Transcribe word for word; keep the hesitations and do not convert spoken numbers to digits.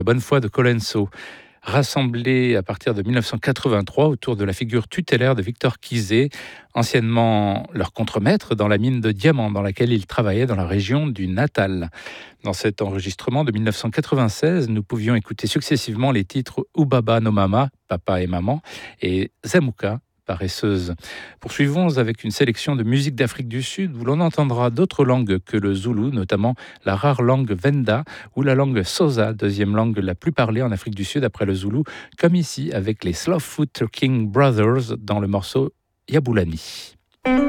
Bonne foi de Colenso, rassemblés à partir de dix-neuf cent quatre-vingt-trois autour de la figure tutélaire de Victor Kizé, anciennement leur contremaître dans la mine de diamants dans laquelle il travaillait dans la région du Natal. Dans cet enregistrement de dix-neuf cent quatre-vingt-seize, nous pouvions écouter successivement les titres Ubaba no Mama, Papa et Maman, et Zamuka, Paresseuse. Poursuivons avec une sélection de musique d'Afrique du Sud où l'on entendra d'autres langues que le zoulou, notamment la rare langue Venda ou la langue Xhosa, deuxième langue la plus parlée en Afrique du Sud après le zoulou, comme ici avec les Slowfoot King Brothers dans le morceau Yabulani.